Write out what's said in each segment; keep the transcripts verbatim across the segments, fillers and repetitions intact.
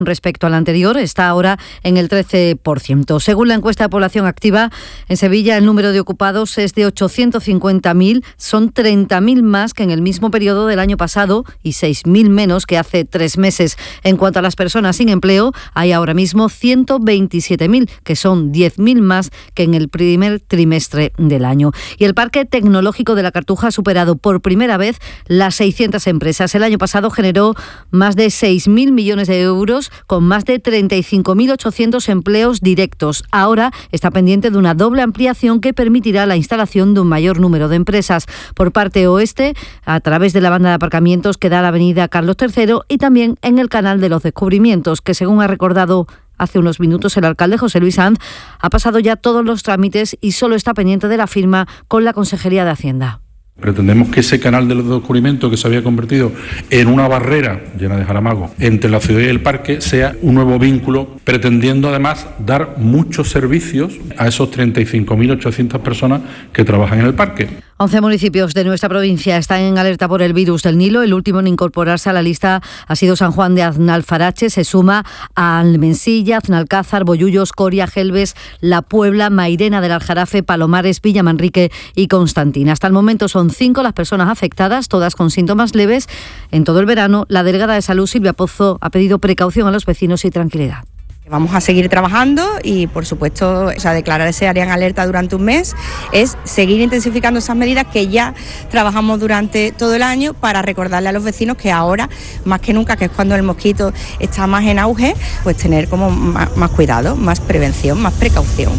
respecto al anterior, está ahora en el trece por ciento. Según la encuesta de población activa, en Sevilla el número de ocupados es de ochocientos cincuenta mil, son treinta mil más que en el mismo periodo del año pasado y seis mil menos que hace tres meses. En cuanto a las personas sin empleo, hay ahora mismo ciento veintisiete mil, que son diez mil más que en el primer trimestre del año. Y el Parque Tecnológico de la Cartuja ha superado por primera vez las seiscientas empresas. El año pasado generó más de seis mil millones de euros, con más de treinta y cinco mil ochocientos empleos directos. Ahora está pendiente de una doble ampliación que permitirá la instalación de un mayor número de empresas. Por parte oeste, a través de la banda de aparcamientos que da a la avenida Carlos tercero y también en el canal de los descubrimientos, que según ha recordado hace unos minutos el alcalde José Luis Sanz, ha pasado ya todos los trámites y solo está pendiente de la firma con la Consejería de Hacienda. Pretendemos que ese canal de los descubrimientos, que se había convertido en una barrera llena de jaramagos entre la ciudad y el parque, sea un nuevo vínculo, pretendiendo además dar muchos servicios a esos treinta y cinco mil ochocientas personas que trabajan en el parque. once municipios de nuestra provincia están en alerta por el virus del Nilo. El último en incorporarse a la lista ha sido San Juan de Aznalfarache. Se suma a Almensilla, Aznalcázar, Bollullos, Coria, Gelbes, La Puebla, Mairena del Aljarafe, Palomares, Villamanrique y Constantina. Hasta el momento son cinco las personas afectadas, todas con síntomas leves. En todo el verano, la delegada de Salud, Silvia Pozo, ha pedido precaución a los vecinos y tranquilidad. Vamos a seguir trabajando y, por supuesto, o sea, declarar ese área en alerta durante un mes es seguir intensificando esas medidas que ya trabajamos durante todo el año para recordarle a los vecinos que ahora, más que nunca, que es cuando el mosquito está más en auge, pues tener como más, más cuidado, más prevención, más precaución.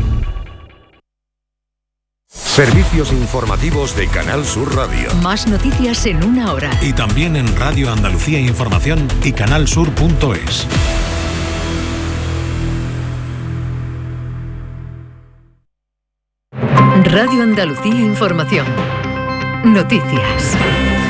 Servicios informativos de Canal Sur Radio. Más noticias en una hora. Y también en Radio Andalucía Información y canal sur punto es. Radio Andalucía Información. Noticias.